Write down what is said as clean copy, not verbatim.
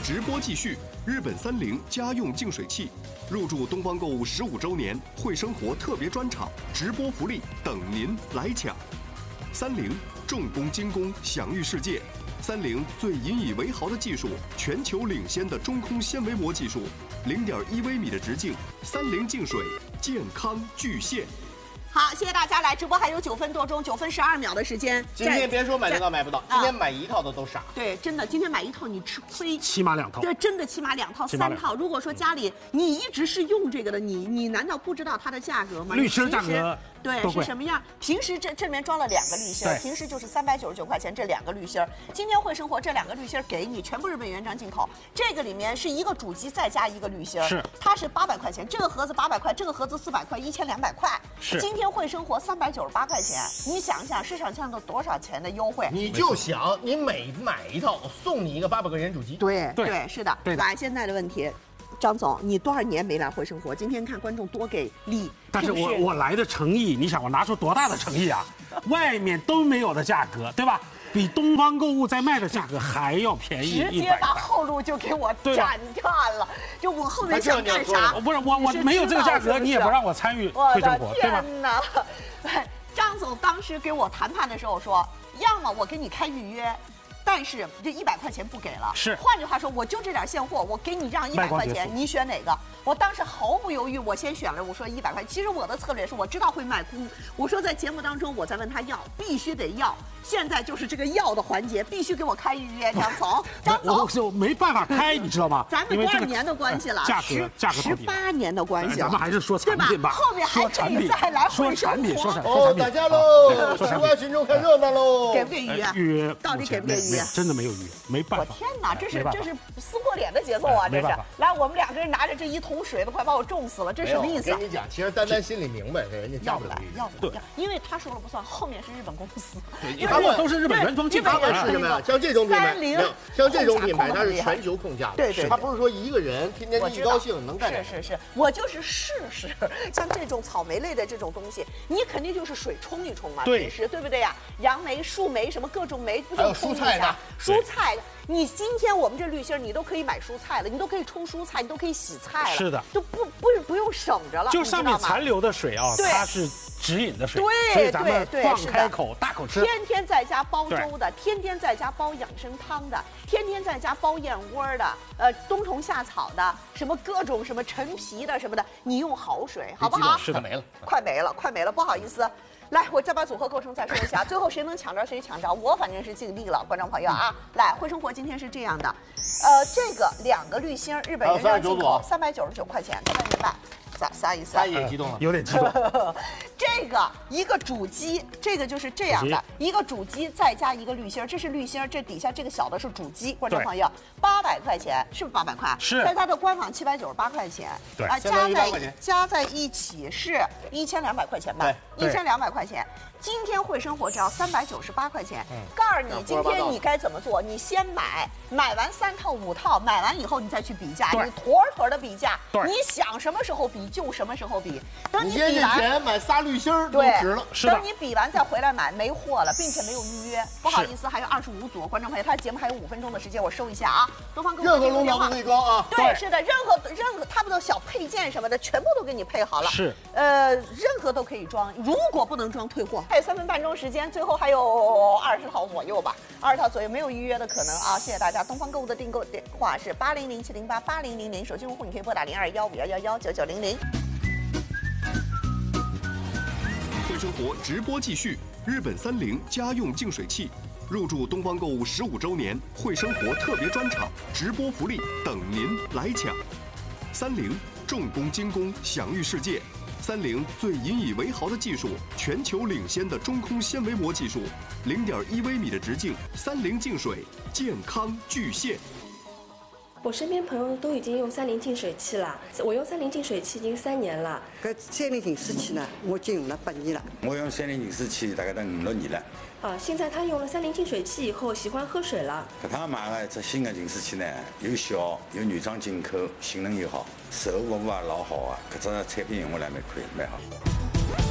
直播继续，日本三菱家用净水器入驻东方购物15周年会生活特别专场，直播福利等您来抢。三菱重工精工，享誉世界。三菱最引以为豪的技术，全球领先的中空纤维膜技术，0.1微米的直径，三菱净水健康巨献。 好，谢谢大家来直播，还有9分多钟，9分12秒的时间。 今天别说买得到买不到，今天买一套的都傻。 对，真的，今天买一套你吃亏， 起码2套。 对，真的起码2套、3套。如果说家里你一直是用这个的，你难道不知道它的价格吗？ 滤芯价格对是什么样？平时这里面装了2个滤芯，平时就是399块钱这2个滤芯。今天会生活这2个滤芯给你，全部日本原装进口。这个里面是一个主机再加一个滤芯， 是它是800块钱，这个盒子800块，这个盒子400块，1200块。 是今天会生活398块钱，你想想市场上都多少钱的优惠？ 你就想你每买一套送你一个800块钱主机。 对，是的。 对的。 来，现在的问题。张总，你多少年没来会生活？今天看观众多给力， 但是我来的诚意，你想我拿出多大的诚意啊？外面都没有的价格，对吧？比东方购物在卖的价格还要便宜100块， 直接把后路就给我斩断了。就我后面想干啥？ 不是我没有这个价格，你也不让我参与会生活，对吧？ 天哪！张总当时给我谈判的时候说，要么我给你开预约。但是这100块钱不给了， 是。 换句话说，我就这点现货，我给你让100块钱，你选哪个？我当时毫不犹豫，我先选了，我说100块。其实我的策略是我知道会卖空，我说在节目当中我再问他要，必须得要。现在就是这个要的环节，必须给我开预约，张总。张总， 我没办法开，你知道吗？ 咱们多少年的关系了？18年的关系了。 咱们还是说产品吧， 后面还可以再来说产品，说产品。 哦，打架喽！吃瓜群众看热闹喽！ 给不给预约？到底给不给预约？ 真的没有预约，没办法。 我天哪，这是撕破脸的节奏啊！这是。来，我们2个人拿着这1桶水都快把我重死了，这什么意思？ 跟你讲，其实丹丹心里明白，人家要不来，因为他说了不算，后面是日本公司， 他们都是日本原装进口的。是什么呀？像这种品牌，像这种品牌，它是全球控价的。 对， 它不是说一个人天天一高兴能干点。 是，我就是试试。像这种草莓类的这种东西，你肯定就是水冲一冲嘛，平时对不对呀？杨梅、树莓什么各种莓，不就冲一下？蔬菜的。你今天我们这滤芯你都可以买蔬菜了，你都可以冲蔬菜，你都可以洗菜了， 是的， 就不用省着了。 就上面残留的水啊，它是直饮的水， 对， 所以咱们放开口大口吃。 天天在家煲粥的，天天在家煲养生汤的，天天在家煲燕窝的，冬虫夏草的，什么各种什么陈皮的什么的，你用好水，好不好？ 是的， 快没了，不好意思。来，我再把组合构成再说一下，最后谁能抢着谁抢着，我反正是尽力了，观众朋友啊。来，会生活今天是这样的，这个2个滤芯，日本原装进口，399块钱，大家明白？啥意思？ 他也激动了， 有点激动。 这个一个主机，这个就是这样的一个主机，再加一个滤芯，这是滤芯，这底下这个小的是主机，观众朋友，800块钱，是不是800块？ 是， 在它的官网798块钱， 对， 加在一起是1200块钱吧？1200块钱。今天会生活只要398块钱，告诉你今天你该怎么做，你先买完3套5套，买完以后你再去比价，你妥妥的比价，你想什么时候比就什么时候比。等你比完钱买仨滤芯都值了， 等你比完再回来买，没货了，并且没有预约，不好意思，还有25组观众朋友，他的节目还有5分钟的时间，我收一下啊。东方购物任何龙槽都可以装啊， 对，是的，任何他们的小配件什么的，全部都给你配好了， 是， 任何都可以装，如果不能装退货。还有3分半钟时间，最后还有20套左右吧，20套左右，没有预约的可能啊！谢谢大家。东方购物的订购电话是8007088000，手机用户你可以拨打0215119900。 会生活直播继续，日本三菱家用净水器入驻东方购物15周年会生活特别专场，直播福利等您来抢。三菱重工精工，享誉世界。三菱最引以为豪的技术，全球领先的中空纤维膜技术，0.1微米的直径，三菱净水健康巨献。 我身边朋友都已经用三菱净水器了，我用三菱净水器已经3年了。 搿三菱净水器呢，我已经用了8年了。 我用三菱净水器大概得5、6年了。 现在他用了三菱净水器以后，喜欢喝水了。 搿趟买了一只新的净水器呢，又小又原装进口，性能又好，售后服务也老好啊。搿只产品用下来蛮可以，蛮好。